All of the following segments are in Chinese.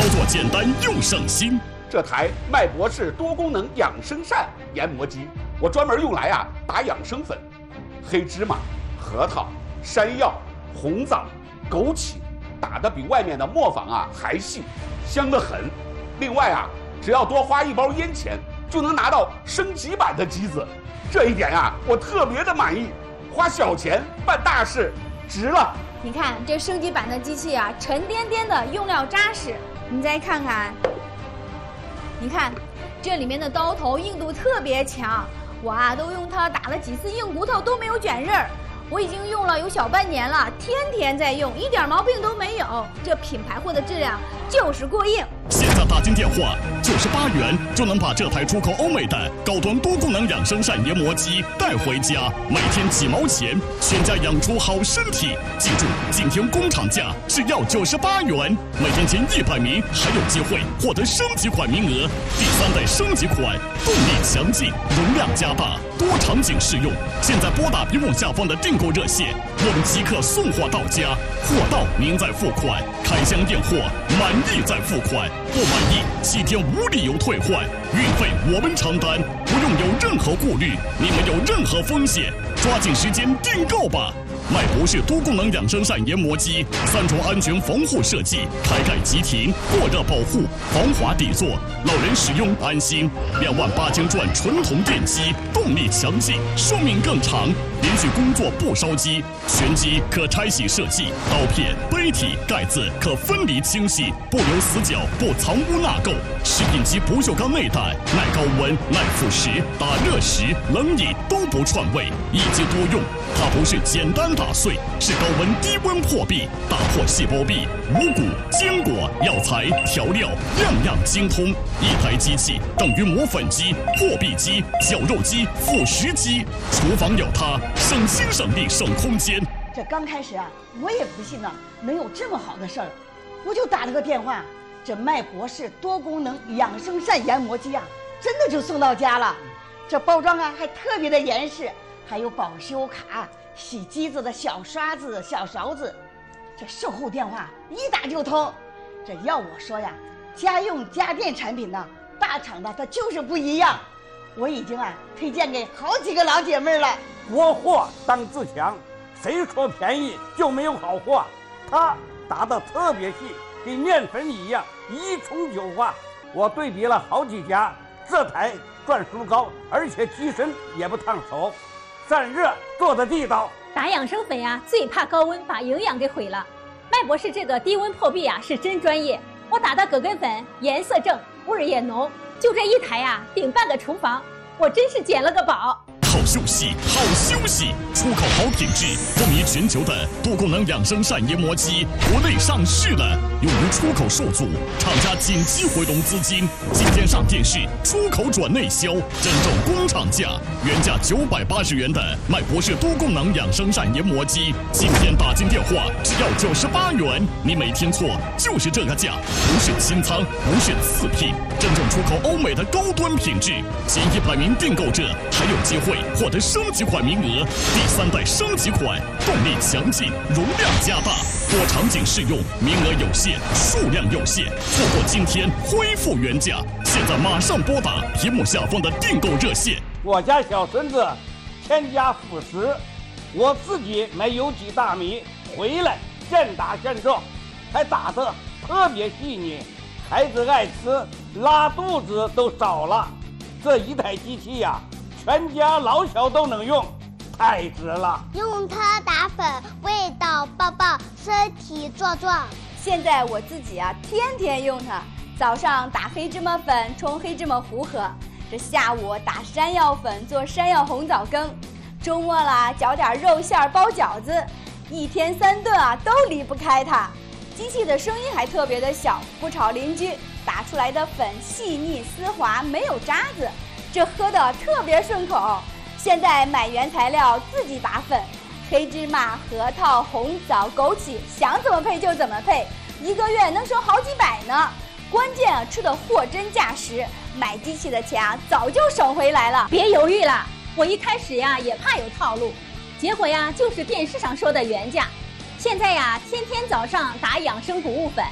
作简单又省心。 这台麦博士多功能养生膳研磨机，我专门用来打养生粉，黑芝麻、核桃、山药、红枣、枸杞，打得比外面的磨坊还细，香得很。另外只要多花1包烟钱，就能拿到升级版的机子，这一点我特别的满意。花小钱办大事，值了。 你看这升级版的机器沉甸甸的，用料扎实。你再看看，你看这里面的刀头硬度特别强，我都用它打了几次硬骨头都没有卷刃儿。我已经用了有小半年了，天天在用，一点毛病都没有。这品牌货的质量就是过硬。 现在打进电话98元就能把这台出口欧美的高端多功能养生膳研磨机带回家，每天几毛钱，全家养出好身体。记住，今天工厂价是要98元，每天前100名还有机会获得升级款名额。第3代升级款，动力强劲，容量加大，多场景适用。现在拨打屏幕下方的订购热线，我们即刻送货到家，货到您再付款，开箱验货，满意再付款。不满意7天无理由退换，运费我们承担，不用有任何顾虑，你们有任何风险，抓紧时间订购吧。麦博士多功能养生膳研磨机，3重安全防护设计，开盖即停，过热保护，防滑底座，老人使用安心。28000转纯铜电机，动力强劲，寿命更长，连续工作不烧机。全机可拆洗设计，刀片、杯体、盖子可分离清洗，不留死角，不藏污纳垢。食品级不锈钢内胆，耐高温、耐腐蚀，打热食、冷饮都不串味，一机多用。它不是简单打碎，是高温低温破壁，打破细胞壁，五谷、坚果、药材、调料，样样精通。一台机器等于磨粉机、破壁机、绞肉机、腐蚀机。厨房有它，省心省力省空间。 这刚开始我也不信能有这么好的事儿，我就打了个电话，这麦博士多功能养生膳研磨机真的就送到家了。这包装还特别的严实，还有保修卡、洗机子的小刷子、小勺子。这售后电话一打就通。这要我说家用家电产品大厂的它就是不一样。我已经推荐给好几个老姐妹了。 国货当自强，谁说便宜就没有好货？它打得特别细，跟面粉一样，一冲就化。我对比了好几家，这台转速高，而且机身也不烫手，散热做得地道。 打养生粉最怕高温把营养给毁了。麦博士这个低温破壁是真专业，我打的葛根粉颜色正，味儿也浓，就这一台顶半个厨房，我真是捡了个宝。 好休息，好休息！出口好品质，风靡全球的多功能养生膳研磨机，国内上市了，用于出口受阻，厂家紧急回笼资金，今天上电视，出口转内销，真正工厂价，原价980元的麦博士多功能养生膳研磨机，今天打进电话只要98元，你没听错，就是这个价，不是清仓，不是次品，真正出口欧美的高端品质，前100名订购者还有机会获得升级款名额。第3代升级款，动力强劲，容量加大，多场景适用，名额有限，数量有限，错过今天恢复原价。现在马上拨打屏幕下方的订购热线。 我家小孙子添加辅食，我自己买有机大米回来现打现做，还打得特别细腻，孩子爱吃，拉肚子都少了。这一台机器全家老小都能用，太值了。 用它打粉，味道爆爆，身体壮壮。 现在我自己天天用它，早上打黑芝麻粉冲黑芝麻糊喝，这下午打山药粉做山药红枣羹，周末了搅点肉馅包饺子，一天3顿都离不开它。机器的声音还特别的小，不吵邻居，打出来的粉细腻丝滑，没有渣子，这喝的特别顺口。现在买原材料自己打粉，黑芝麻、核桃、红枣、枸杞，想怎么配就怎么配，1个月能省好几百呢。关键吃的货真价实，买机器的钱早就省回来了。 别犹豫了，我一开始也怕有套路，结果就是电视上说的原价。现在天天早上打养生谷物粉，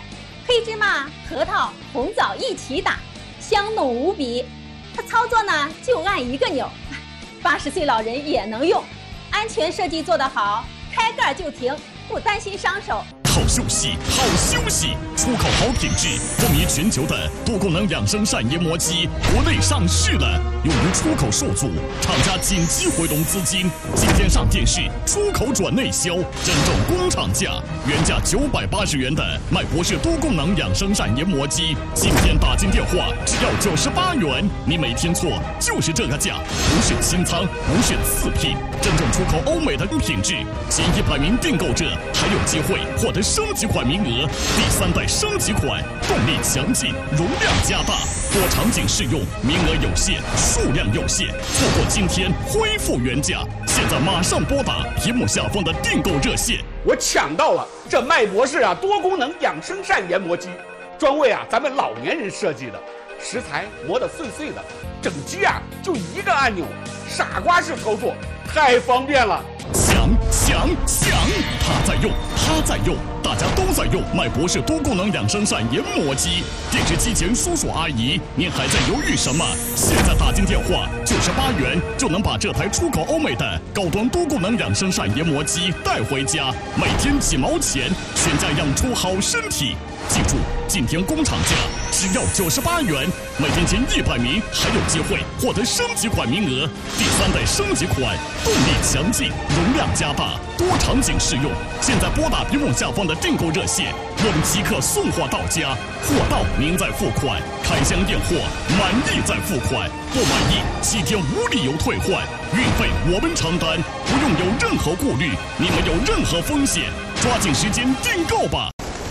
黑芝麻、核桃、红枣一起打，香浓无比。它操作呢就按一个钮，80岁老人也能用，安全设计做得好，开盖就停，不担心伤手。 好休息，好休息！出口好品质，风靡全球的多功能养生膳研磨机国内上市了，由于出口受阻，厂家紧急回笼资金，今天上电视，出口转内销，真正工厂价，原价980元的麦博士多功能养生膳研磨机，今天打进电话只要98元，你没听错，就是这个价，不是清仓，不是次品，真正出口欧美的品质，前100名订购者还有机会获得升级款名额，第3代升级款，动力强劲，容量加大，多场景适用，名额有限，数量有限，错过今天恢复原价，现在马上拨打屏幕下方的订购热线。 我抢到了这麦博士多功能养生膳研磨机，专为咱们老年人设计的，食材磨得碎碎的，整机就一个按钮，傻瓜式操作，太方便了。抢！他在用，大家都在用麦博士多功能养生膳研磨机。电视机前叔叔阿姨，您还在犹豫什么？现在打进电话，98元就能把这台出口欧美的高端多功能养生膳研磨机带回家，每天几毛钱，全家养出好身体。记住，今天工厂价只要98元，每天前100名还有机会获得升级款名额。第3代升级款，动力强劲，容量加大，多场景适用。现在拨打屏幕下方的订购热线，我们即刻送货到家，货到您再付款，开箱验货，满意再付款，不满意7天无理由退换，运费我们承担，不用有任何顾虑，你们有任何风险，抓紧时间订购吧。